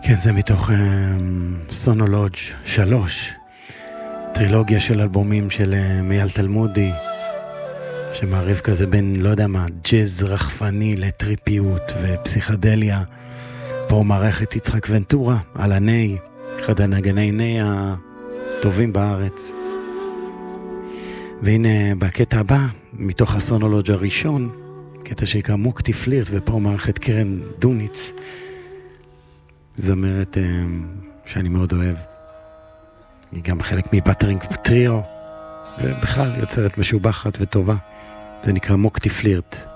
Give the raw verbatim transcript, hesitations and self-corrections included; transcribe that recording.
כן, זה מתוך סונולוג' שלוש, טרילוגיה של אלבומים של מייל תלמודי, שמערב כזה בין, לא יודע מה, ג'אז רחפני לטריפיות ופסיכדליה. פה מערכת יצחק ונטורה על הני, אחד הנגני ני הטובים בארץ. והנה בקטע הבא, מתוך הסונולוג' הראשון, קטע שיקרא מוקטי פלירט, ופה מערכת קרן דוניץ, זמרת שאני מאוד אוהב. היא גם חלק מבטרינג טריו, ובכלל יוצרת משובחת וטובה. זה נקרא מוקטי פלירט.